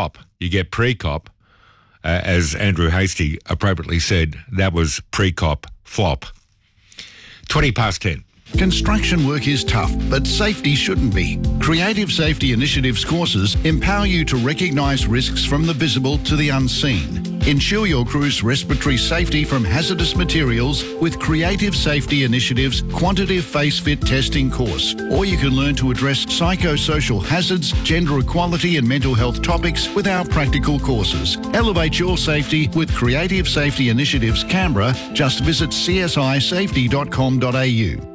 flop, you get pre-cop. As Andrew Hastie appropriately said, that was pre-cop flop. 10:20. Construction work is tough, but safety shouldn't be. Creative Safety Initiatives courses empower you to recognise risks from the visible to the unseen. Ensure your crew's respiratory safety from hazardous materials with Creative Safety Initiatives Quantitative Face Fit Testing course. Or you can learn to address psychosocial hazards, gender equality and mental health topics with our practical courses. Elevate your safety with Creative Safety Initiatives Canberra. Just visit csisafety.com.au.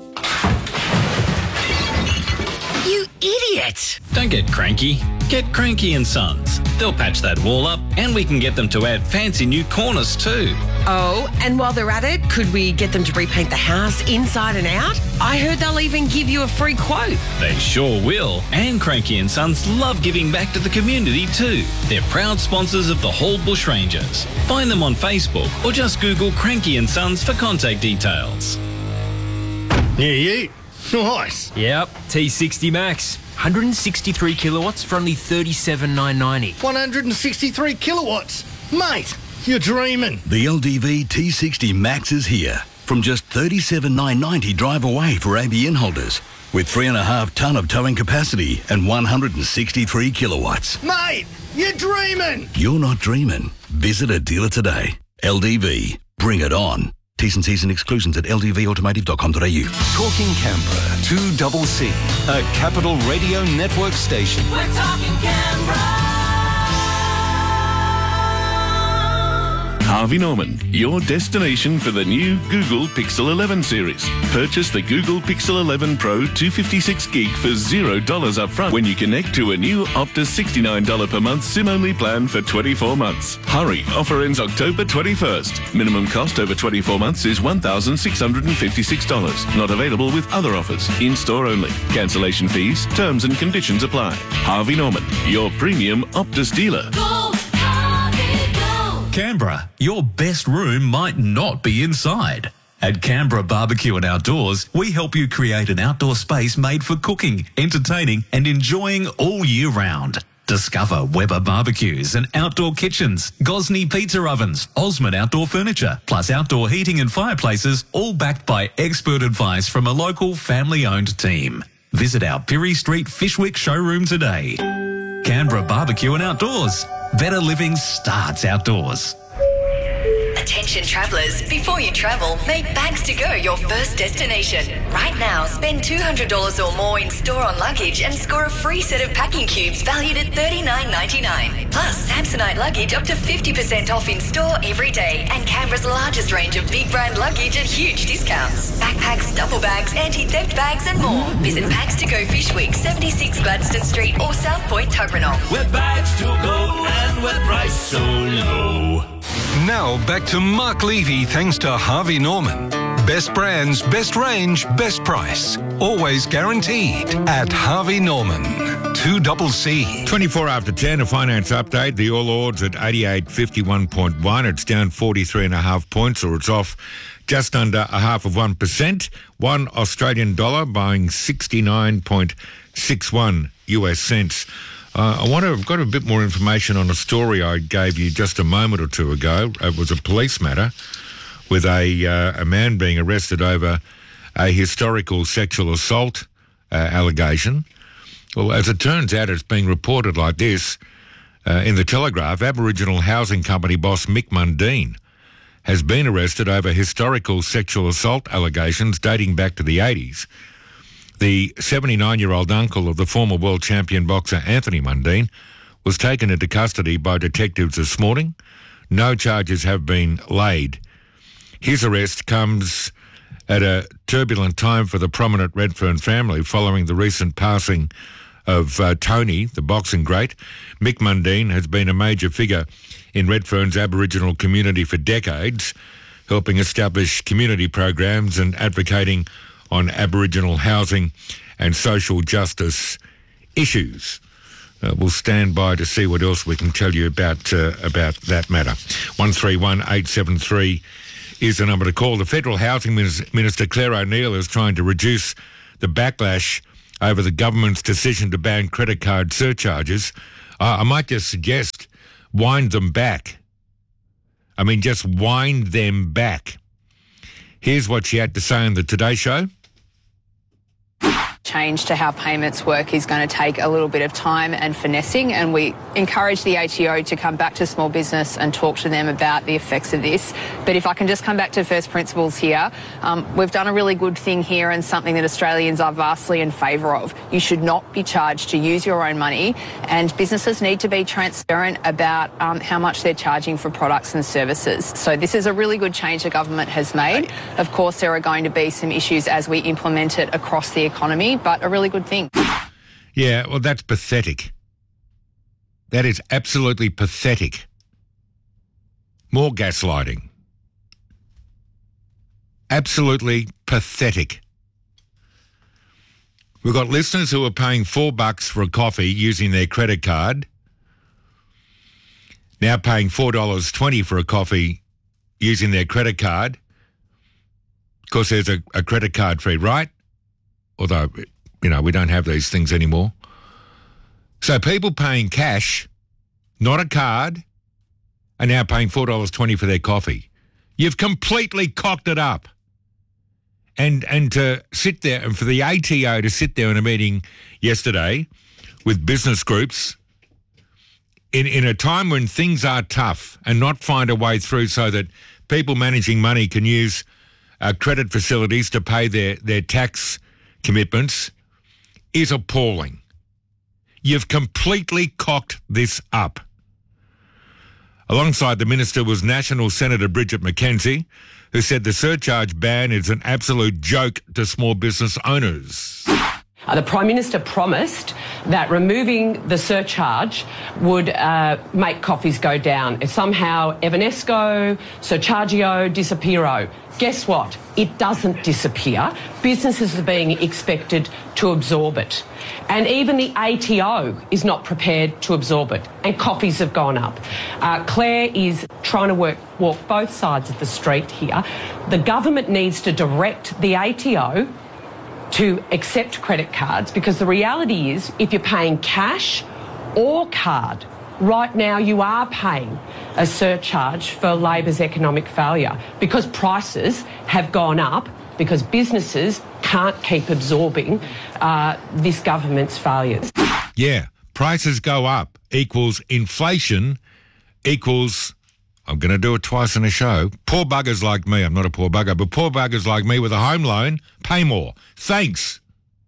You idiot! Don't get cranky. Get Cranky and Sons. They'll patch that wall up and we can get them to add fancy new corners too. Oh, and while they're at it, could we get them to repaint the house inside and out? I heard they'll even give you a free quote. They sure will. And Cranky and Sons love giving back to the community too. They're proud sponsors of the Hall Bushrangers. Find them on Facebook or just Google Cranky and Sons for contact details. Yeah. Nice. Yep, T60 Max. 163 kilowatts for only $37,990. 163 kilowatts. Mate, you're dreaming. The LDV T60 Max is here. From just $37,990 drive away for ABN holders. With 3.5 tonne of towing capacity and 163 kilowatts. Mate, you're dreaming. You're not dreaming. Visit a dealer today. LDV. Bring it on. T's and C's and exclusions at ldvautomotive.com.au. Talking Canberra, 2CC, a Capital Radio Network station. We're talking Canberra. Harvey Norman, your destination for the new Google Pixel 11 series. Purchase the Google Pixel 11 Pro 256 gig for $0 up front when you connect to a new Optus $69 per month SIM-only plan for 24 months. Hurry, offer ends October 21st. Minimum cost over 24 months is $1,656. Not available with other offers. In-store only. Cancellation fees, terms and conditions apply. Harvey Norman, your premium Optus dealer. Canberra, your best room might not be inside. At Canberra Barbecue and Outdoors, we help you create an outdoor space made for cooking, entertaining and enjoying all year round. Discover Weber barbecues and outdoor kitchens, Gosney pizza ovens, Osmond outdoor furniture, plus outdoor heating and fireplaces, all backed by expert advice from a local family-owned team. Visit our Pirie Street Fishwick showroom today. Canberra Barbecue and Outdoors. Better living starts outdoors. Attention travellers, before you travel, make Bags to Go your first destination. Right now, spend $200 or more in store on luggage and score a free set of packing cubes valued at $39.99. Plus, Samsonite luggage up to 50% off in store every day and Canberra's largest range of big brand luggage at huge discounts. Backpacks, duffel bags, anti-theft bags and more. Visit Bags to Go Fishwick, 76 Gladstone Street or South Point, Tuggeranong. Where bags to go and where price so low. Now back to Mark Levy thanks to Harvey Norman. Best brands, best range, best price. Always guaranteed at Harvey Norman. 2CC. 24 after 10, a finance update. The All Ords at 88.51.1. It's down 43.5 points, or it's off just under 0.5%. One Australian dollar buying 69.61 US cents. I've got a bit more information on a story I gave you just a moment or two ago. It was a police matter with a man being arrested over a historical sexual assault allegation. Well, as it turns out, it's being reported like this. In the Telegraph, Aboriginal housing company boss Mick Mundine has been arrested over historical sexual assault allegations dating back to the 80s. The 79-year-old uncle of the former world champion boxer Anthony Mundine was taken into custody by detectives this morning. No charges have been laid. His arrest comes at a turbulent time for the prominent Redfern family following the recent passing of Tony, the boxing great. Mick Mundine has been a major figure in Redfern's Aboriginal community for decades, helping establish community programs and advocating on Aboriginal housing and social justice issues. We'll stand by to see what else we can tell you about that matter. 131873 is the number to call. The Federal Housing Minister Claire O'Neil is trying to reduce the backlash over the government's decision to ban credit card surcharges. I might just suggest wind them back. I mean, just wind them back. Here's what she had to say on the Today Show. Change to how payments work is going to take a little bit of time and finessing, and we encourage the ATO to come back to small business and talk to them about the effects of this. But if I can just come back to first principles here, we've done a really good thing here and something that Australians are vastly in favour of. You should not be charged to use your own money, and businesses need to be transparent about how much they're charging for products and services. So this is a really good change the government has made. Of course, there are going to be some issues as we implement it across the economy, but a really good thing. Yeah, well, that's pathetic. That is absolutely pathetic. More gaslighting. Absolutely pathetic. We've got listeners who are paying $4 for a coffee using their credit card, now paying $4.20 for a coffee using their credit card. Of course, there's a credit card fee, right? Although, you know, we don't have these things anymore. So people paying cash, not a card, are now paying $4.20 for their coffee. You've completely cocked it up. And to sit there, and for the ATO to sit there in a meeting yesterday with business groups in a time when things are tough and not find a way through so that people managing money can use credit facilities to pay their tax commitments is appalling. You've completely cocked this up. Alongside the minister was National Senator Bridget McKenzie, who said the surcharge ban is an absolute joke to small business owners. The Prime Minister promised that removing the surcharge would make coffees go down. Somehow Evanesco, Surchargio, disappearo. Guess what? It doesn't disappear. Businesses are being expected to absorb it. And even the ATO is not prepared to absorb it. And coffees have gone up. Claire is trying to walk both sides of the street here. The government needs to direct the ATO to accept credit cards, because the reality is if you're paying cash or card, right now you are paying a surcharge for Labor's economic failure, because prices have gone up, because businesses can't keep absorbing this government's failures. Yeah, prices go up equals inflation equals, I'm going to do it twice in a show, poor buggers like me, I'm not a poor bugger, but poor buggers like me with a home loan pay more. Thanks.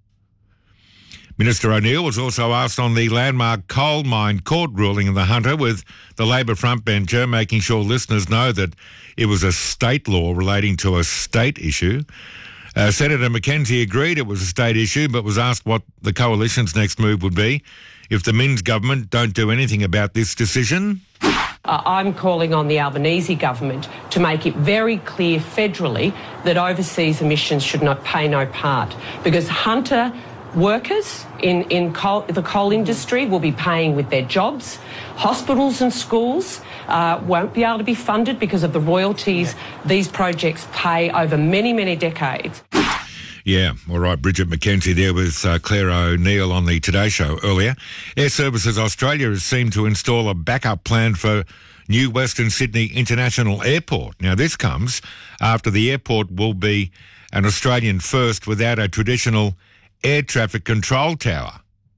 Minister O'Neill was also asked on the landmark coal mine court ruling in the Hunter, with the Labor frontbencher making sure listeners know that it was a state law relating to a state issue. Senator McKenzie agreed it was a state issue, but was asked what the coalition's next move would be if the Minns government don't do anything about this decision. I'm calling on the Albanese government to make it very clear federally that overseas emissions should not pay no part, because Hunter workers in the coal industry will be paying with their jobs. Hospitals and schools won't be able to be funded because of the royalties these projects pay over many, many decades. Yeah, all right, Bridget McKenzie there with Claire O'Neill on the Today Show earlier. Air Services Australia has seemed to install a backup plan for New Western Sydney International Airport. Now, this comes after the airport will be an Australian first without a traditional air traffic control tower.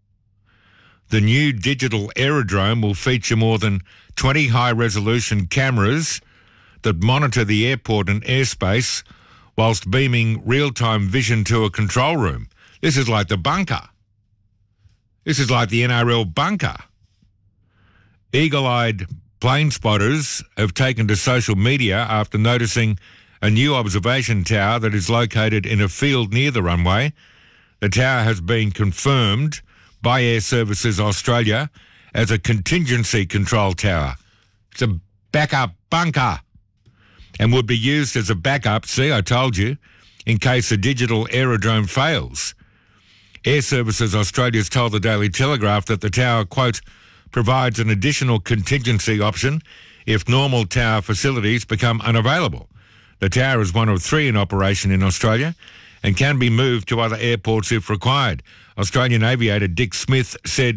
The new digital aerodrome will feature more than 20 high-resolution cameras that monitor the airport and airspace whilst beaming real-time vision to a control room. This is like the bunker. This is like the NRL bunker. Eagle-eyed plane spotters have taken to social media after noticing a new observation tower that is located in a field near the runway. The tower has been confirmed by Air Services Australia as a contingency control tower. It's a backup bunker and would be used as a backup, see, I told you, in case the digital aerodrome fails. Air Services Australia has told the Daily Telegraph that the tower, quote, provides an additional contingency option if normal tower facilities become unavailable. The tower is one of 3 in operation in Australia and can be moved to other airports if required. Australian aviator Dick Smith said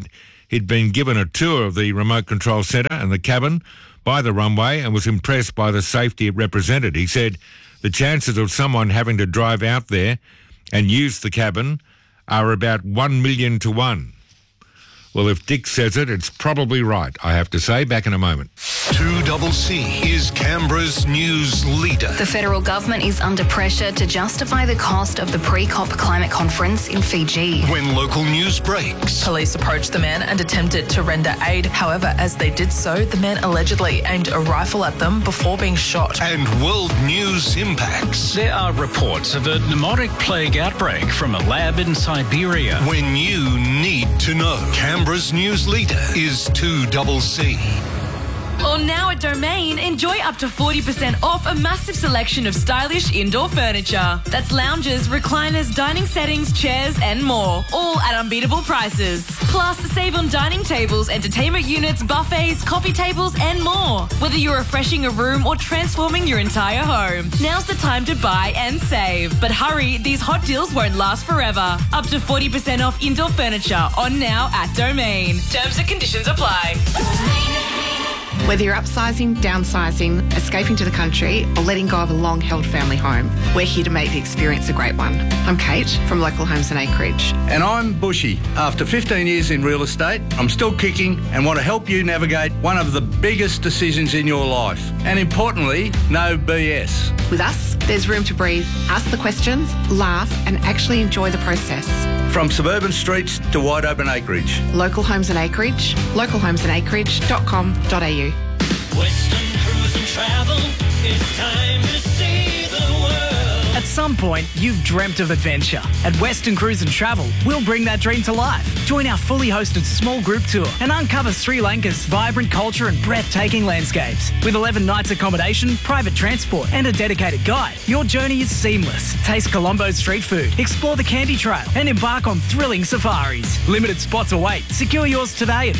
he'd been given a tour of the remote control centre and the cabin by the runway and was impressed by the safety it represented. He said the chances of someone having to drive out there and use the cabin are about 1 million to 1. Well, if Dick says it, it's probably right, I have to say. Back in a moment. 2CC is Canberra's news leader. The federal government is under pressure to justify the cost of the pre-COP climate conference in Fiji. When local news breaks. Police approached the men and attempted to render aid. However, as they did so, the men allegedly aimed a rifle at them before being shot. And world news impacts. There are reports of a pneumotic plague outbreak from a lab in Siberia. When you need to know. Canberra's news leader is 2CC. Or now at Domain, enjoy up to 40% off a massive selection of stylish indoor furniture. That's lounges, recliners, dining settings, chairs and more, all at unbeatable prices. Plus, save on dining tables, entertainment units, buffets, coffee tables and more. Whether you're refreshing a room or transforming your entire home, now's the time to buy and save. But hurry, these hot deals won't last forever. Up to 40% off indoor furniture on now at Domain. Terms and conditions apply. Whether you're upsizing, downsizing, escaping to the country, or letting go of a long-held family home, we're here to make the experience a great one. I'm Kate from Local Homes and Acreage. And I'm Bushy. After 15 years in real estate, I'm still kicking and want to help you navigate one of the biggest decisions in your life. And importantly, no BS. With us, there's room to breathe, ask the questions, laugh, and actually enjoy the process. From suburban streets to wide open acreage. Local Homes and Acreage, localhomesandacreage.com.au. Western Cruise and Travel, it's time to see the world. At some point, you've dreamt of adventure. At Western Cruise and Travel, we'll bring that dream to life. Join our fully hosted small group tour and uncover Sri Lanka's vibrant culture and breathtaking landscapes. With 11 nights accommodation, private transport and a dedicated guide, your journey is seamless. Taste Colombo's street food, explore the Candy Trail and embark on thrilling safaris. Limited spots await. Secure yours today at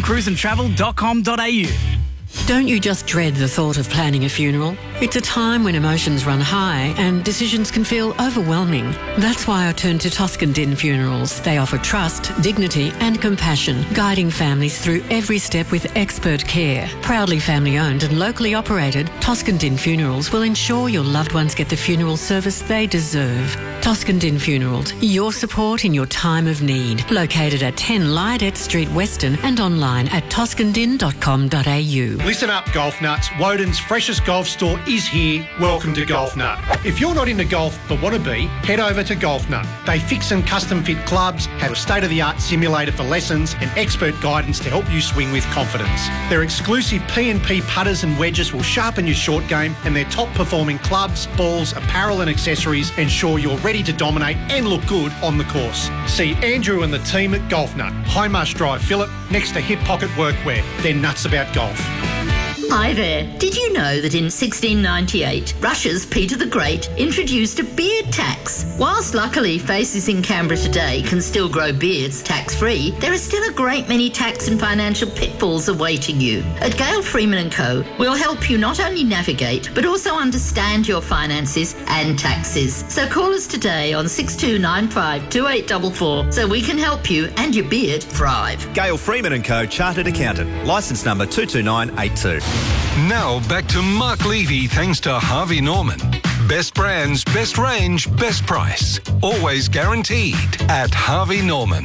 westerncruiseandtravel.com.au. Don't you just dread the thought of planning a funeral? It's a time when emotions run high and decisions can feel overwhelming. That's why I turn to Toscan Din Funerals. They offer trust, dignity and compassion, guiding families through every step with expert care. Proudly family-owned and locally operated, Toscan Din Funerals will ensure your loved ones get the funeral service they deserve. Toscan Din Funerals, your support in your time of need. Located at 10 Lydet Street, Weston and online at toscandin.com.au. Listen up, golf nuts. Woden's freshest golf store is here. Welcome to Golf Nut. If you're not into golf but want to be, head over to Golf Nut. They fix and custom fit clubs, have a state-of-the-art simulator for lessons and expert guidance to help you swing with confidence. Their exclusive P&P putters and wedges will sharpen your short game, and their top performing clubs, balls, apparel and accessories ensure you're ready to dominate and look good on the course. See Andrew and the team at Golf Nut, High Marsh Drive, Phillip, next to Hip Pocket Workwear. They're nuts about golf. Hi there. Did you know that in 1698, Russia's Peter the Great introduced a beard tax? Whilst luckily faces in Canberra today can still grow beards tax-free, there are still a great many tax and financial pitfalls awaiting you. At Gale Freeman & Co, we'll help you not only navigate, but also understand your finances and taxes. So call us today on 6295 2844 so we can help you and your beard thrive. Gale Freeman & Co, Chartered Accountant, licence number 22982. Now back to Mark Levy thanks to Harvey Norman. Best brands, best range, best price. Always guaranteed at Harvey Norman.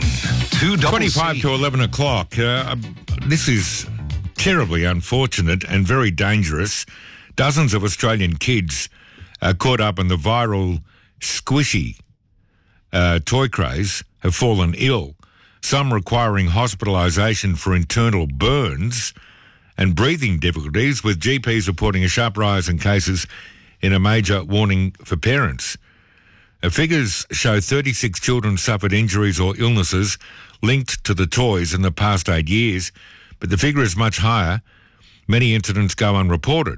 25 to 11 o'clock. This is terribly unfortunate and very dangerous. Dozens of Australian kids are caught up in the viral squishy toy craze have fallen ill, some requiring hospitalisation for internal burns and breathing difficulties, with GPs reporting a sharp rise in cases in a major warning for parents. Figures show 36 children suffered injuries or illnesses linked to the toys in the past 8 years, but the figure is much higher. Many incidents go unreported.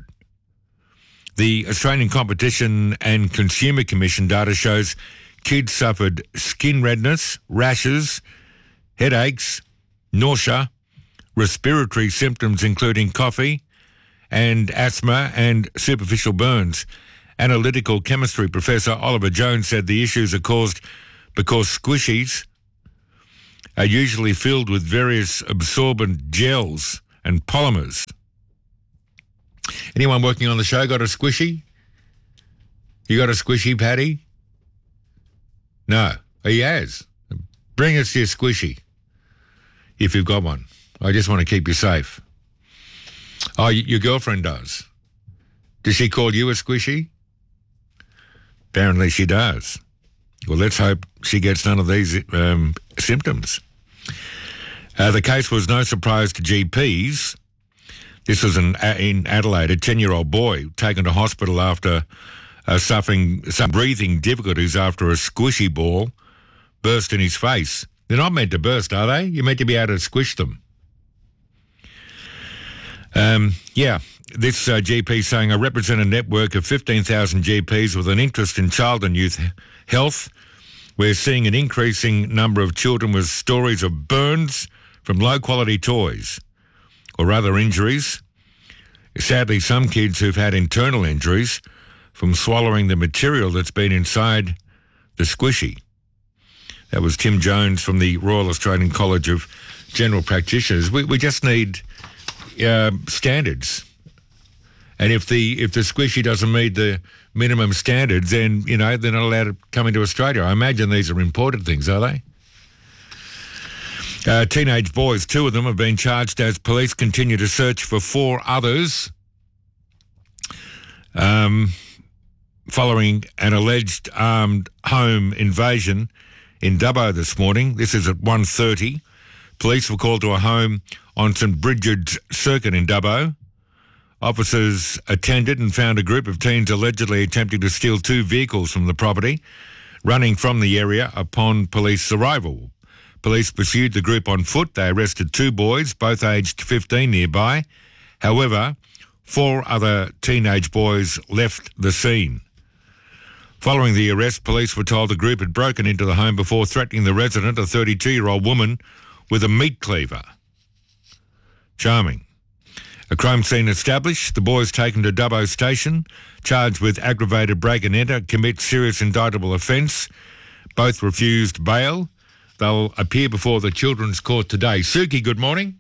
The Australian Competition and Consumer Commission data shows kids suffered skin redness, rashes, headaches, nausea, respiratory symptoms including cough and asthma and superficial burns. Analytical chemistry professor Oliver Jones said the issues are caused because squishies are usually filled with various absorbent gels and polymers. Anyone working on the show got a squishy? You got a squishy, Paddy? No, he has. Bring us your squishy, if you've got one. I just want to keep you safe. Oh, your girlfriend does. Does she call you a squishy? Apparently she does. Well, let's hope she gets none of these symptoms. The case was no surprise to GPs. This was in Adelaide, a 10-year-old boy taken to hospital after suffering some breathing difficulties after a squishy ball burst in his face. They're not meant to burst, are they? You're meant to be able to squish them. This GP saying I represent a network of 15,000 GPs with an interest in child and youth health. We're seeing an increasing number of children with stories of burns from low-quality toys or other injuries. Sadly, some kids who've had internal injuries from swallowing the material that's been inside the squishy. That was Tim Jones from the Royal Australian College of General Practitioners. We just need standards. And if the squishy doesn't meet the minimum standards, then, they're not allowed to come into Australia. I imagine these are imported things, are they? Teenage boys, 2 of them have been charged as police continue to search for 4 others following an alleged armed home invasion in Dubbo this morning. This is at 1:30. Police were called to a home on St Bridget's Circuit in Dubbo. Officers attended and found a group of teens allegedly attempting to steal 2 vehicles from the property, running from the area upon police arrival. Police pursued the group on foot. They arrested 2 boys, both aged 15 nearby. However, 4 other teenage boys left the scene. Following the arrest, police were told the group had broken into the home before threatening the resident, a 32-year-old woman, with a meat cleaver. Charming. A crime scene established. The boys taken to Dubbo Station, charged with aggravated break and enter, commit serious indictable offence. Both refused bail. They'll appear before the Children's Court today. Suki, good morning.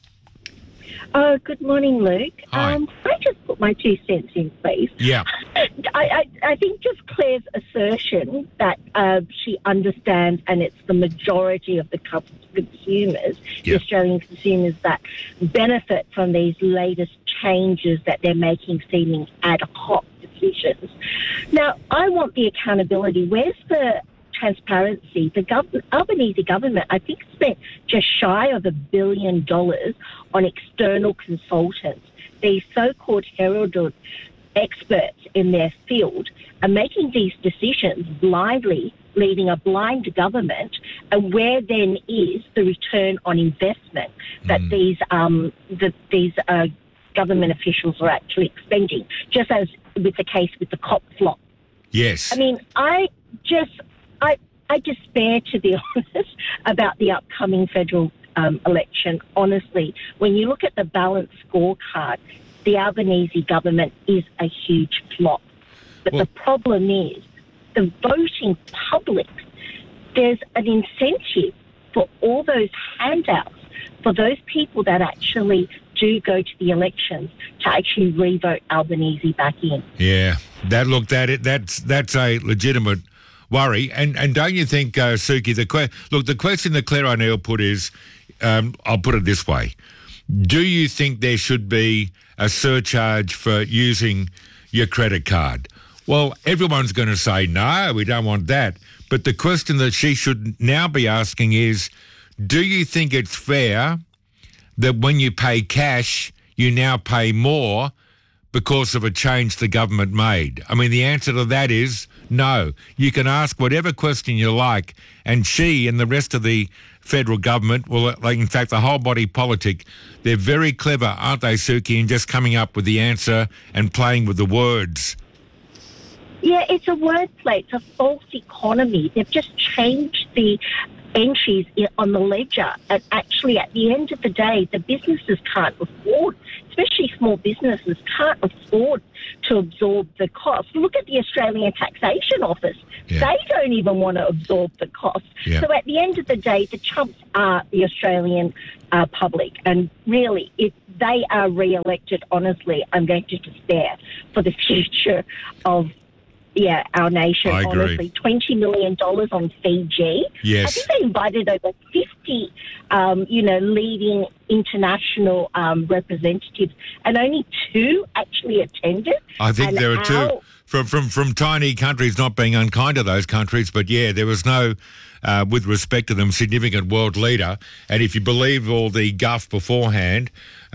Good morning, Luke. Hi. Can I just put my 2 cents in, please? Yeah. I think just Claire's assertion that she understands, and it's the majority of the consumers, the Australian consumers, that benefit from these latest changes that they're making, seeming ad hoc decisions. Now, I want the accountability. Where's the transparency? The Albanese government, I think, spent just shy of $1 billion on external consultants. These so-called heralded experts in their field are making these decisions blindly, leading a blind government, and where then is the return on investment that these government officials are actually expending, just as with the case with the cop flop. Yes. I mean, I despair, to be honest, about the upcoming federal election. Honestly, when you look at the balanced scorecard, the Albanese government is a huge flop. But the problem is the voting public. There's an incentive for all those handouts for those people that actually do go to the elections to actually re-vote Albanese back in. Yeah, that's a legitimate worry. And don't you think, Suki, the question that Claire O'Neill put is, I'll put it this way, do you think there should be a surcharge for using your credit card? Well, everyone's going to say, no, we don't want that. But the question that she should now be asking is, do you think it's fair that when you pay cash, you now pay more because of a change the government made? I mean, the answer to that is no. You can ask whatever question you like, and she and the rest of the federal government, well, like, in fact, the whole body politic, they're very clever, aren't they, Suki, in just coming up with the answer and playing with the words. Yeah, it's a wordplay. It's a false economy. They've just changed the entries on the ledger. And actually, at the end of the day, the businesses can't afford, especially small businesses, can't afford to absorb the cost. Look at the Australian Taxation Office. Yeah. They don't even want to absorb the cost. Yeah. So at the end of the day, the chumps are the Australian public. And really, if they are re-elected, honestly, I'm going to despair for the future of our nation. I agree. Honestly, $20 million on Fiji. Yes. I think they invited over 50, leading international representatives, and only 2 actually attended. I think And there are 2 from tiny countries, not being unkind to those countries, but there was no, with respect to them, significant world leader. And if you believe all the guff beforehand,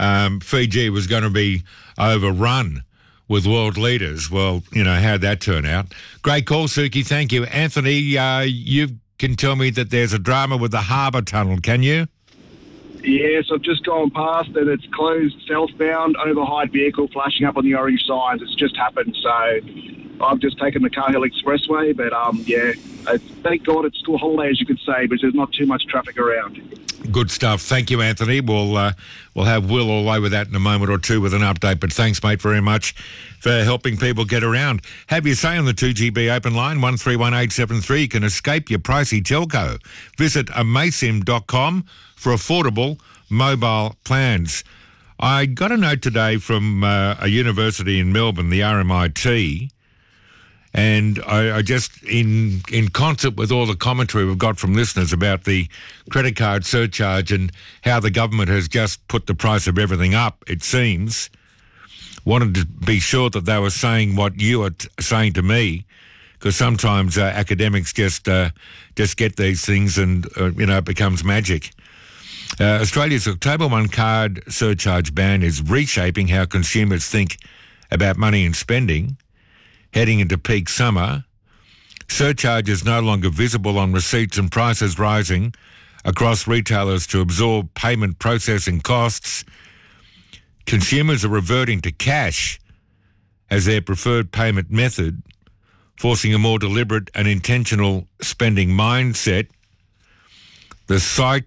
Fiji was going to be overrun with world leaders. Well, how'd that turn out? Great call, Suki. Thank you. Anthony, you can tell me that there's a drama with the Harbour Tunnel, can you? Yes, I've just gone past it. It's closed southbound, overheight vehicle flashing up on the orange signs. It's just happened, so I've just taken the Cahill Expressway, but thank God it's still a holiday, as you could say, but there's not too much traffic around. Good stuff. Thank you, Anthony. We'll have Will all over that in a moment or two with an update, but thanks, mate, very much for helping people get around. Have your say on the 2GB open line, 131873. You can escape your pricey telco. Visit amaysim.com for affordable mobile plans. I got a note today from a university in Melbourne, the RMIT, and I just, in concert with all the commentary we've got from listeners about the credit card surcharge and how the government has just put the price of everything up, it seems, wanted to be sure that they were saying what you are saying to me, because sometimes academics just get these things and, it becomes magic. Australia's October 1 card surcharge ban is reshaping how consumers think about money and spending. Heading into peak summer, surcharge is no longer visible on receipts and prices rising across retailers to absorb payment processing costs. Consumers are reverting to cash as their preferred payment method, forcing a more deliberate and intentional spending mindset. The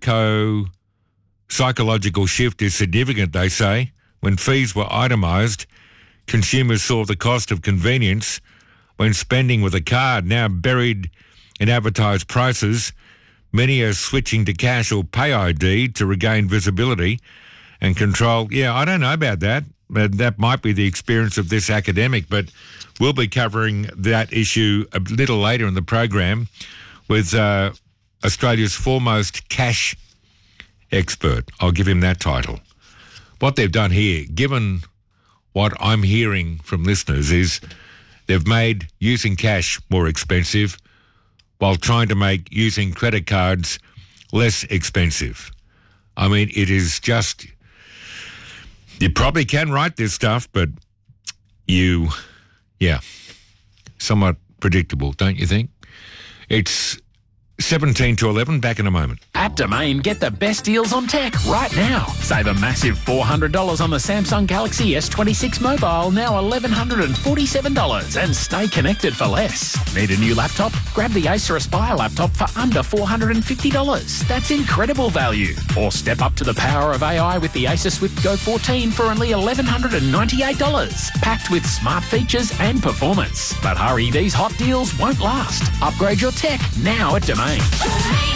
psychological shift is significant, they say. When fees were itemised, consumers saw the cost of convenience when spending with a card. Now buried in advertised prices, many are switching to cash or pay ID to regain visibility and control. Yeah, I don't know about that, but that might be the experience of this academic, but we'll be covering that issue a little later in the program with Australia's foremost cash expert. I'll give him that title. What they've done here, given what I'm hearing from listeners, is they've made using cash more expensive while trying to make using credit cards less expensive. I mean, it is just, you probably can write this stuff, but somewhat predictable, don't you think? It's 17 to 11, back in a moment. At Domain, get the best deals on tech right now. Save a massive $400 on the Samsung Galaxy S26 mobile, now $1,147, and stay connected for less. Need a new laptop? Grab the Acer Aspire laptop for under $450. That's incredible value. Or step up to the power of AI with the Acer Swift Go 14 for only $1,198. Packed with smart features and performance. But hurry, these hot deals won't last. Upgrade your tech now at Domain.